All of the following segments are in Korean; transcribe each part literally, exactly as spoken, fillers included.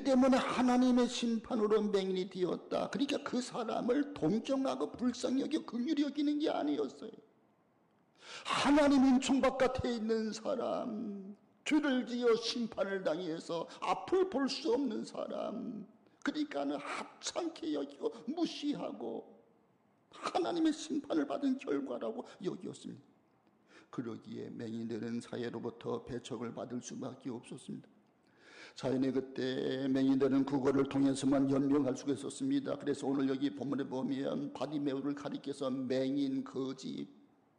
때문에 하나님의 심판으로 맹인이 되었다. 그러니까 그 사람을 동정하고 불쌍히 여겨 긍휼히 여기는 게 아니었어요. 하나님 은총 바깥에 있는 사람, 죄를 지어 심판을 당해서 앞을 볼 수 없는 사람, 그러니까는 하찮게 여기고 무시하고 하나님의 심판을 받은 결과라고 여기었습니다. 그러기에 맹인들은 사회로부터 배척을 받을 수밖에 없었습니다. 자연의 그때 맹인들은 국어를 통해서만 연명할 수가 있었습니다. 그래서 오늘 여기 본문에 보면 바디메오를 가리켜서 맹인, 거지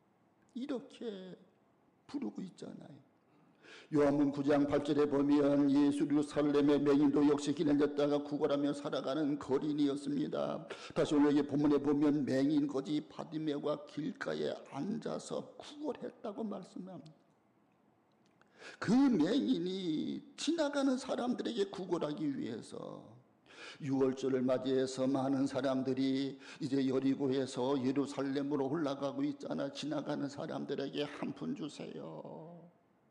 이렇게 부르고 있잖아요. 요한복음 구 장 팔 절에 보면 예수 예루살렘의 맹인도 역시 길을 걷다가 구걸하며 살아가는 거린이었습니다. 다시 오늘 여기 본문에 보면 맹인, 거지 바디메오가 길가에 앉아서 구걸했다고 말씀합니다. 그 맹인이 지나가는 사람들에게 구걸하기 위해서 유월절을 맞이해서 많은 사람들이 이제 여리고에서 예루살렘으로 올라가고 있잖아. 지나가는 사람들에게 한 푼 주세요.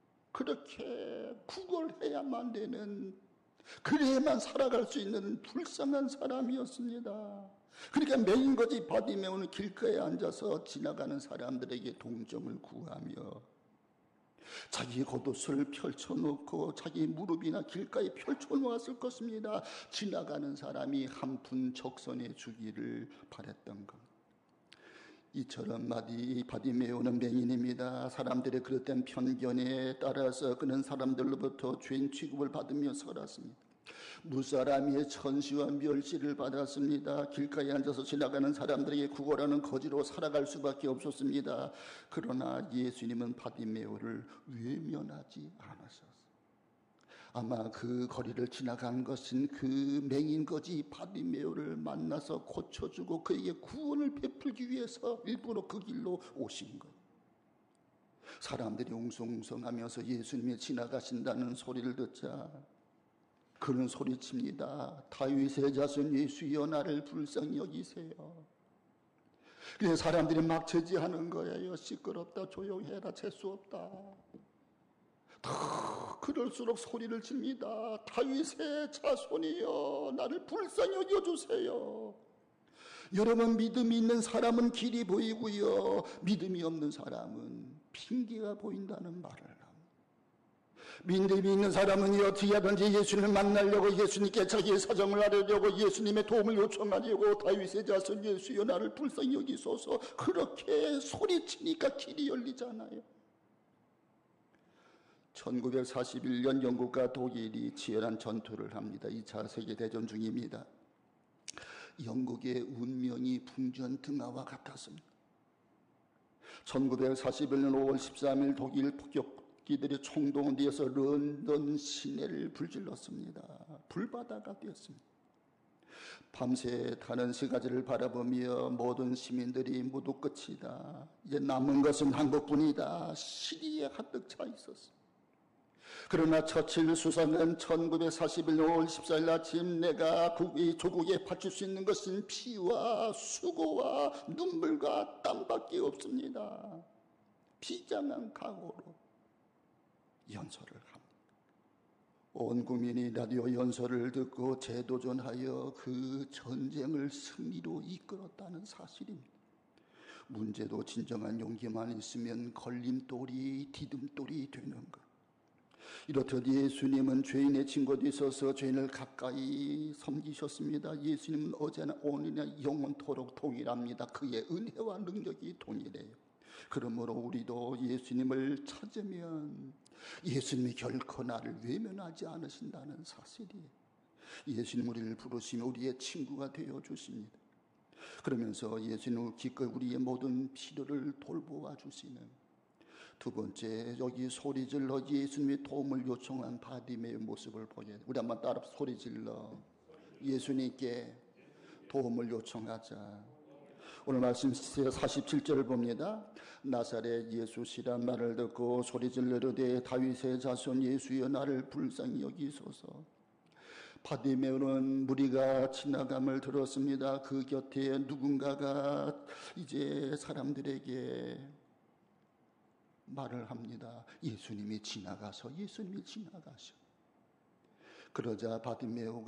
그렇게 구걸해야만 되는, 그래야만 살아갈 수 있는 불쌍한 사람이었습니다. 그러니까 맹인거지 바디메오는 길가에 앉아서 지나가는 사람들에게 동정을 구하며 자기 겉옷을 펼쳐놓고 자기 무릎이나 길가에 펼쳐놓았을 것입니다. 지나가는 사람이 한 푼 적선해 주기를 바랬던 것. 이처럼 마디 바디메오는 맹인입니다. 사람들의 그릇된 편견에 따라서 그는 사람들로부터 죄인 취급을 받으며 살았습니다. 무사람의 천시와 멸시를 받았습니다. 길가에 앉아서 지나가는 사람들에게 구걸하는 거지로 살아갈 수밖에 없었습니다. 그러나 예수님은 바디메오를 외면하지 않으셨어요. 아마 그 거리를 지나간 것은 그 맹인 거지 바디메오를 만나서 고쳐주고 그에게 구원을 베풀기 위해서 일부러 그 길로 오신 거예요. 사람들이 웅성웅성하면서 예수님이 지나가신다는 소리를 듣자 그는 소리칩니다. 다윗의 자손 예수여 나를 불쌍히 여기세요. 그래서 사람들이 막 제지하는 거예요. 시끄럽다, 조용해라, 재수 없다. 더 그럴수록 소리를 칩니다. 다윗의 자손이여 나를 불쌍히 여겨주세요. 여러분, 믿음이 있는 사람은 길이 보이고요, 믿음이 없는 사람은 핑계가 보인다는 말을 합니다. 믿음이 있는 사람은 어떻게 하든지 예수님을 만나려고, 예수님께 자기의 사정을 알으려고, 예수님의 도움을 요청하려고 다윗의 자손 예수여 나를 불쌍히 여기소서 그렇게 소리치니까 길이 열리잖아요. 천구백사십일 년 영국과 독일이 치열한 전투를 합니다. 이 차 세계대전 중입니다. 영국의 운명이 풍전등화와 같았습니다. 천구백사십일 년 오월 십삼일 독일 폭격기들이 총동원되어서 런던 시내를 불질렀습니다. 불바다가 되었습니다. 밤새 타는 시가지를 바라보며 모든 시민들이 모두 끝이다, 이제 남은 것은 한국뿐이다, 시리에 가득 차 있었습니다. 그러나 처칠 수상은 천구백사십일 년 오월 십사일 아침 내가 이 조국에 바칠 수 있는 것은 피와 수고와 눈물과 땀밖에 없습니다. 비장한 각오로 연설을 합니다. 온 국민이 라디오 연설을 듣고 재도전하여 그 전쟁을 승리로 이끌었다는 사실입니다. 문제도 진정한 용기만 있으면 걸림돌이 디딤돌이 되는 것. 이렇듯 예수님은 죄인의 친구도 있어서 죄인을 가까이 섬기셨습니다. 예수님은 어제나 오늘이나 영원토록 동일합니다. 그의 은혜와 능력이 동일해요. 그러므로 우리도 예수님을 찾으면 예수님이 결코 나를 외면하지 않으신다는 사실이에요. 예수님 우리를 부르시며 우리의 친구가 되어주십니다. 그러면서 예수님은 기꺼이 우리의 모든 필요를 돌보아 주시는, 두 번째, 여기 소리질러 예수님의 도움을 요청한 바디메오의 모습을 보게 돼요. 우리 한번 따라 소리질러 예수님께 도움을 요청하자. 오늘 말씀 사십칠 절을 봅니다. 나사렛 예수시란 말을 듣고 소리질러 이르되 다윗의 자손 예수여 나를 불쌍히 여기소서. 바디메오는 무리가 지나감을 들었습니다. 그 곁에 누군가가 이제 사람들에게 말을 합니다. 예수님이 지나가서 예수님이 지나가셔. 그러자 바디메오가